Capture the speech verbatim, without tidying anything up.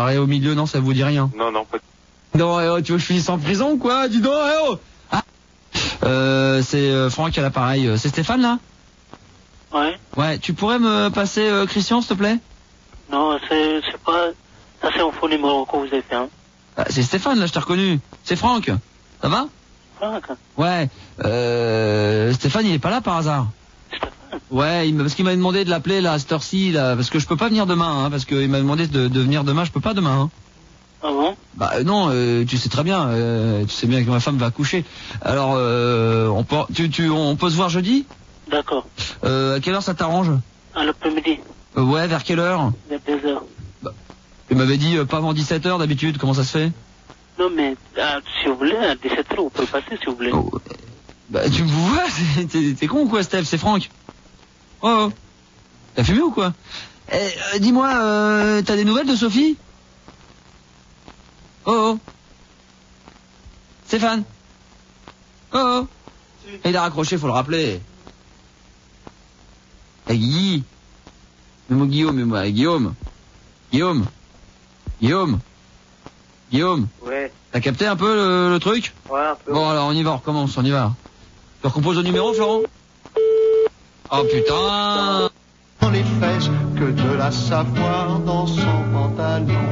l'arrêt au milieu, non, ça vous dit rien? Non, non, pas de... Non, eh, oh, tu veux que je finisse en prison ou quoi? Dis donc, eh oh ah. Euh, c'est euh, Franck à l'appareil. C'est Stéphane, là? Ouais. Ouais, tu pourrais me passer euh, Christian, s'il te plaît? Non, c'est c'est pas... Ça, c'est un faux numéro que vous avez fait, hein. Ah, c'est Stéphane, là, je t'ai reconnu. C'est Franck. Ça va? Franck. Ouais. Euh, Stéphane, il est pas là par hasard? Stéphane. Ouais, il m'a- parce qu'il m'a demandé de l'appeler, là, à cette heure-ci, là, parce que je peux pas venir demain, hein, parce qu'il m'a demandé de, de venir demain, je peux pas demain, hein. Ah bon? Bah euh, non, euh, tu sais très bien, euh, tu sais bien que ma femme va accoucher. Alors, euh, on peut, tu, tu, on peut se voir jeudi? D'accord. Euh, à quelle heure ça t'arrange? À l'après-midi. euh, Ouais, vers quelle heure? Vers deux heures. Il m'avait dit euh, pas avant dix-sept heures d'habitude, comment ça se fait? Non, mais ah, si vous voulez, à dix-sept heures, vous pouvez passer si vous voulez. Oh, bah tu me vois, c'est- t'es t'es con ou quoi, Steph? C'est Franck. Oh, oh. T'as fumé ou quoi? Eh, euh, dis-moi, euh, t'as des nouvelles de Sophie? Oh, oh. Stéphane. Oh, oh. Et il a raccroché, faut le rappeler. Eh, Guy. Mais moi, Guillaume, mais moi, Guillaume. Guillaume. Guillaume. Guillaume. Ouais, T'as capté un peu le, le truc? ouais, un peu. Bon, alors on y va, on recommence, on y va. Tu recomposes le numéro, Florent? Oh putain! Dans les fesses que de la savoir dans son pantalon.